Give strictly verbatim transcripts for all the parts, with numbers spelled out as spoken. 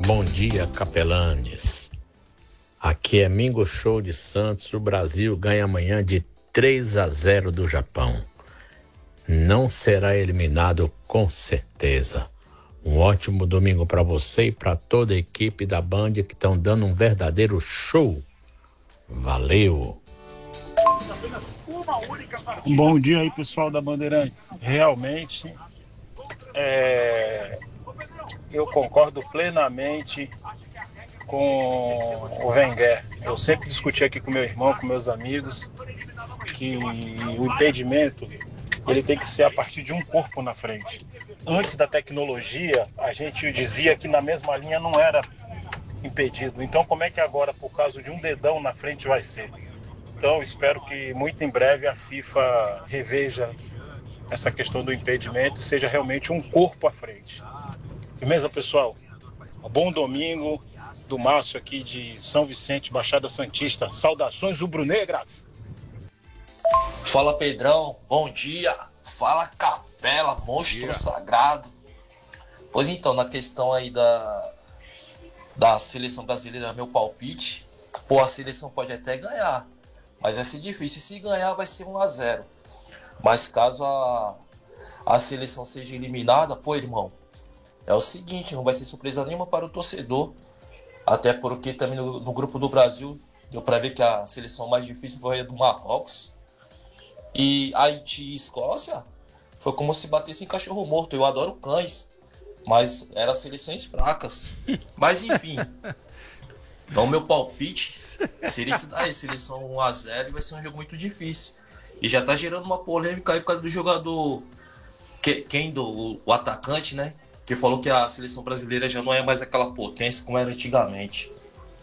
Bom dia, capelanes. Aqui é Mingo Show de Santos. O Brasil ganha amanhã de três a zero do Japão. Não será eliminado com certeza. Um ótimo domingo para você e para toda a equipe da Band que estão dando um verdadeiro show. Valeu! Bom dia aí, pessoal da Bandeirantes. Realmente, é... eu concordo plenamente com o Wenger. Eu sempre discuti aqui com meu irmão, com meus amigos, que o impedimento ele tem que ser a partir de um corpo na frente. Antes da tecnologia, a gente dizia que na mesma linha não era impedido. Então, como é que agora, por causa de um dedão na frente, vai ser? Então, espero que muito em breve a FIFA reveja essa questão do impedimento e seja realmente um corpo à frente. Beleza, pessoal? Um bom domingo do Márcio aqui de São Vicente, Baixada Santista. Saudações rubro-negras! Fala, Pedrão. Bom dia. Fala, Capela, monstro dia. Sagrado. Pois então, na questão aí da, da seleção brasileira, meu palpite, pô, a seleção pode até ganhar, mas vai ser difícil. Se ganhar, vai ser um a zero. Mas caso a, a seleção seja eliminada, pô, irmão, é o seguinte, não vai ser surpresa nenhuma para o torcedor. Até porque também no, no grupo do Brasil, deu para ver que a seleção mais difícil foi a do Marrocos. E Haiti e Escócia foi como se batesse em cachorro morto. Eu adoro cães, mas eram seleções fracas. Mas enfim, então meu palpite seria esse daí, seleção um a zero, e vai ser um jogo muito difícil. E já tá gerando uma polêmica aí por causa do jogador quem do o atacante, né? Que falou que a seleção brasileira já não é mais aquela potência como era antigamente.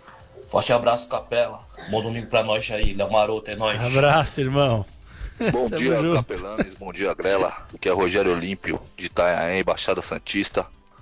Forte abraço, Capela. Bom domingo pra nós aí, Léo Maroto, é nóis. Abraço, irmão. Bom dia, capelanes, bom dia, Grela. Aqui é Rogério Olímpio, de Itanhaém, Baixada Santista.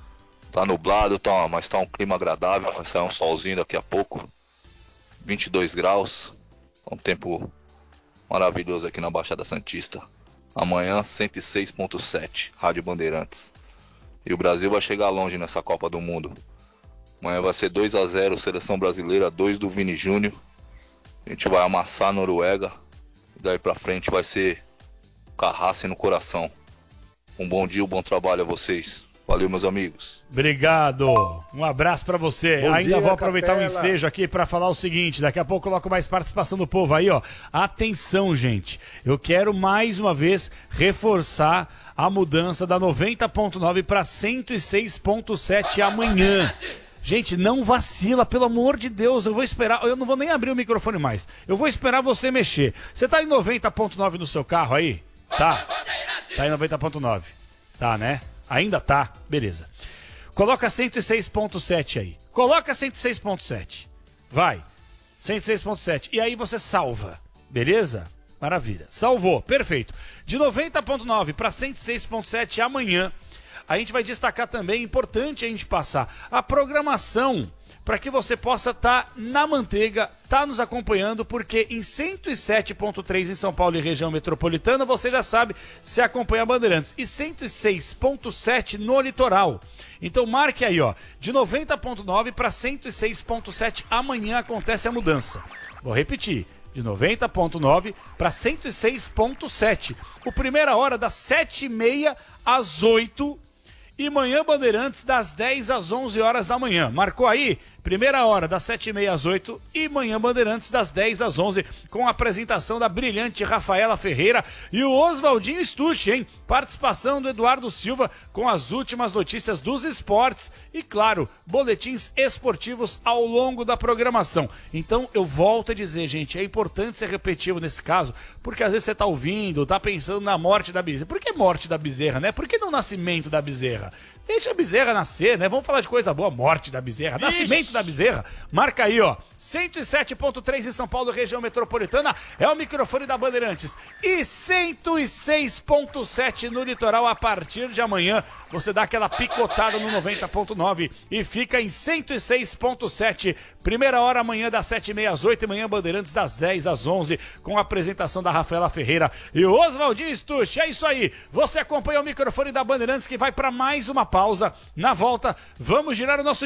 Tá nublado, tá, mas tá um clima agradável, vai sair um solzinho daqui a pouco. vinte e dois graus, um tempo maravilhoso aqui na Baixada Santista. Amanhã, cento e seis ponto sete, Rádio Bandeirantes. E o Brasil vai chegar longe nessa Copa do Mundo. Amanhã vai ser dois a zero, Seleção Brasileira, dois do Vini Júnior. A gente vai amassar a Noruega. Daí pra frente vai ser carraça no coração. Um bom dia, um bom trabalho a vocês. Valeu, meus amigos. Obrigado. Um abraço pra você. Bom Ainda dia, vou aproveitar o um ensejo aqui pra falar o seguinte. Daqui a pouco eu coloco mais participação do povo aí, ó. Atenção, gente. Eu quero mais uma vez reforçar a mudança da noventa ponto nove para cento e seis ponto sete amanhã. Gente, não vacila, pelo amor de Deus. Eu vou esperar, eu não vou nem abrir o microfone mais. Eu vou esperar você mexer. Você tá em noventa ponto nove no seu carro aí? Tá. Tá em noventa ponto nove. Tá, né? Ainda tá. Beleza. Coloca cento e seis ponto sete aí. Coloca cento e seis ponto sete. Vai. cento e seis ponto sete. E aí você salva. Beleza? Maravilha. Salvou. Perfeito. De noventa ponto nove para cento e seis ponto sete amanhã. A gente vai destacar também, importante a gente passar a programação para que você possa estar tá na manteiga, tá nos acompanhando, porque em cento e sete ponto três em São Paulo e região metropolitana, você já sabe, se acompanha a Bandeirantes, e cento e seis ponto sete no litoral. Então marque aí, ó, de noventa ponto nove para cento e seis ponto sete amanhã acontece a mudança. Vou repetir. De noventa ponto nove para cento e seis ponto sete. O primeira hora das sete e meia às oito. E Manhã Bandeirantes das dez às onze horas da manhã. Marcou aí? Primeira hora das sete e meia às oito e Manhã Bandeirantes das dez às onze, com a apresentação da brilhante Rafaela Ferreira e o Oswaldinho Stucci, hein? Participação do Eduardo Silva com as últimas notícias dos esportes e, claro, boletins esportivos ao longo da programação. Então, eu volto a dizer, gente, é importante ser repetitivo nesse caso, porque às vezes você tá ouvindo, tá pensando na morte da bezerra. Por que morte da bezerra, né? Por que não nascimento da bezerra? Deixa a bezerra nascer, né? Vamos falar de coisa boa. Morte da bezerra, nascimento da bezerra. Marca aí, ó. cento e sete ponto três em São Paulo, região metropolitana. É o microfone da Bandeirantes. E cento e seis ponto sete no litoral a partir de amanhã. Você dá aquela picotada no noventa ponto nove e fica em cento e seis ponto sete. Primeira hora amanhã das sete e meia às oito e Manhã Bandeirantes das dez às onze, com a apresentação da Rafaela Ferreira e o Oswaldinho Stucci. É isso aí. Você acompanha o microfone da Bandeirantes, que vai para mais uma pausa. Na volta, vamos girar o nosso